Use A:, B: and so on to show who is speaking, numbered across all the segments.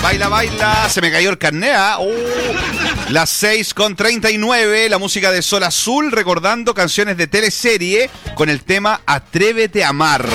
A: Baila, baila. Se me cayó el carnet, ¿ah? Las 6:39, la música de Sol Azul, recordando canciones de teleserie con el tema Atrévete a amar.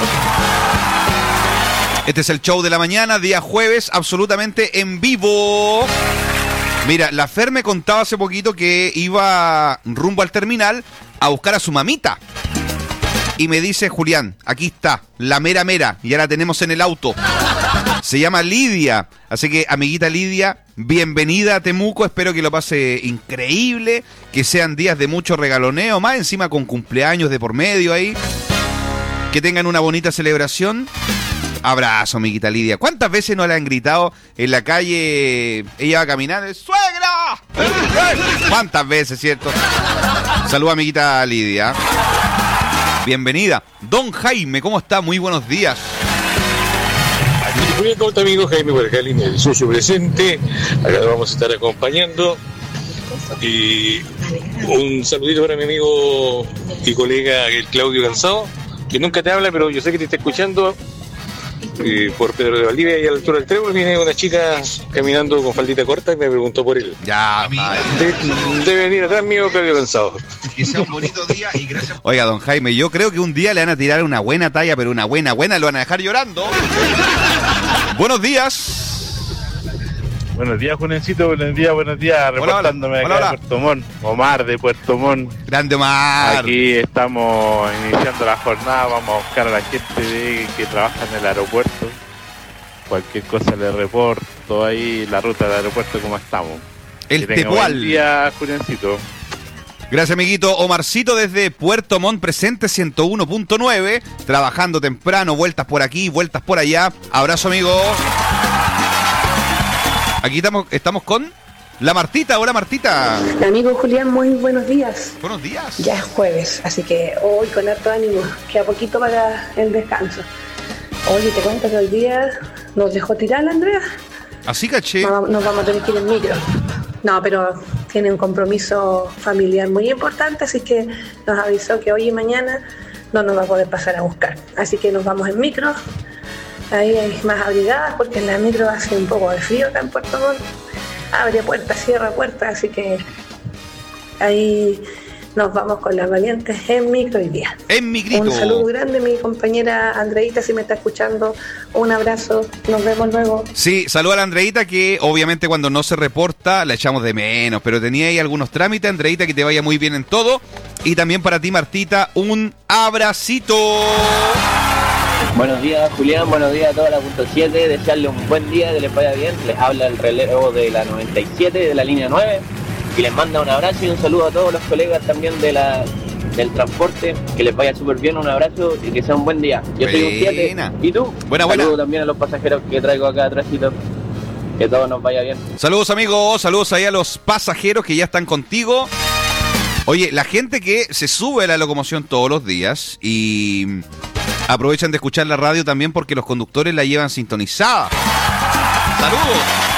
A: Este es el show de la mañana, día jueves, absolutamente en vivo. Mira, la Fer me contaba hace poquito que iba rumbo al terminal a buscar a su mamita. Y me dice, Julián, aquí está, la mera mera, ya la tenemos en el auto. Se llama Lidia, así que, amiguita Lidia, bienvenida a Temuco, espero que lo pase increíble, que sean días de mucho regaloneo, más encima con cumpleaños de por medio ahí, que tengan una bonita celebración. Abrazo, amiguita Lidia. ¿Cuántas veces no le han gritado en la calle? Ella va caminando, ¡suegra! ¿Cuántas veces, cierto? Saludos, amiguita Lidia. Bienvenida. Don Jaime, ¿cómo está? Muy buenos días.
B: Muy bien, ¿cómo está, amigo? Jaime Huercali, el socio presente. Acá lo vamos a estar acompañando. Y un saludito para mi amigo y colega, el Claudio Cansado, que nunca te habla, pero yo sé que te está escuchando. Por Pedro de Valdivia y a la altura del Trébol viene una chica caminando con faldita corta y me preguntó por él.
A: Ya,
B: debe venir atrás mío, Claudio Cansado.
A: Que sea un bonito día y gracias. Oiga, don Jaime, yo creo que un día le van a tirar una buena talla, pero una buena, lo van a dejar llorando. Buenos días.
C: Buenos días, Juanencito, buenos días, reportándome
A: hola.
C: De Puerto Montt, Omar de Puerto Montt.
A: Grande Omar.
C: Aquí estamos iniciando la jornada, vamos a buscar a la gente que trabaja en el aeropuerto. Cualquier cosa le reporto ahí, la ruta del aeropuerto, cómo estamos.
A: El Tepual.
C: Buen día, Juanencito.
A: Gracias, amiguito. Omarcito desde Puerto Montt, presente 101.9, trabajando temprano, vueltas por aquí, vueltas por allá. Abrazo, amigo. Aquí estamos con la Martita. Hola, Martita.
D: Amigo Julián, muy buenos días.
A: Buenos días.
D: Ya es jueves, así que hoy con harto ánimo, queda poquito para el descanso. Oye, te cuento que hoy día nos dejó tirar la Andrea.
A: Así caché.
D: Nos vamos a tener que ir en micro. No, pero tiene un compromiso familiar muy importante, así que nos avisó que hoy y mañana no nos va a poder pasar a buscar. Así que nos vamos en micro. Ahí hay más abrigadas porque en la micro hace un poco de frío acá en Puerto Montt. Abre puertas, cierra puertas, así que ahí nos vamos con las valientes en micro hoy día.
A: En migrito.
D: Un saludo grande, mi compañera Andreita, si me está escuchando. Un abrazo, nos vemos luego.
A: Sí, saluda a la Andreita, que obviamente cuando no se reporta la echamos de menos, pero tenía ahí algunos trámites. Andreita, que te vaya muy bien en todo. Y también para ti, Martita, un abracito.
E: Buenos días, Julián, buenos días a toda la punto 7, desearle un buen día, que les vaya bien. Les habla el relevo de la 97, de la línea 9, y les manda un abrazo y un saludo a todos los colegas también del transporte, que les vaya súper bien, un abrazo y que sea un buen día. Yo soy un 7, ¿y tú?
A: Buena.
E: Saludo también a los pasajeros que traigo acá atrásito, que todo nos vaya bien.
A: Saludos, amigos, saludos ahí a los pasajeros que ya están contigo. Oye, la gente que se sube a la locomoción todos los días y aprovechan de escuchar la radio también porque los conductores la llevan sintonizada. ¡Saludos!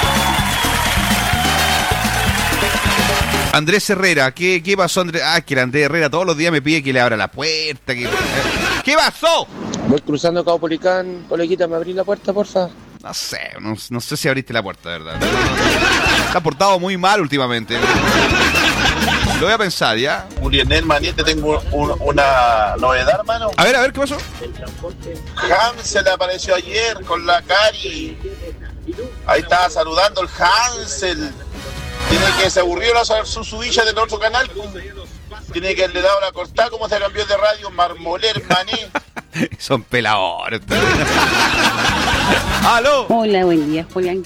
A: Andrés Herrera, ¿qué pasó, Andrés? Que el Andrés Herrera todos los días me pide que le abra la puerta. ¿Qué pasó?
F: Voy cruzando Caupolicán, coleguita, ¿me abrís la puerta, porfa?
A: No sé si abriste la puerta, de verdad. Te has portado muy mal últimamente. Lo voy a pensar, ¿ya?
G: Julián, hermanito, tengo una novedad, hermano.
A: A ver, ¿qué pasó?
G: Hansel apareció ayer con la Cari. Ahí estaba saludando el Hansel. Tiene que se aburrió la susudilla del otro canal. Tiene que le dado la cortada como se cambió de radio, Marmoler, mané.
A: Son peladores. ¡Aló!
H: Hola, buen día, Julián.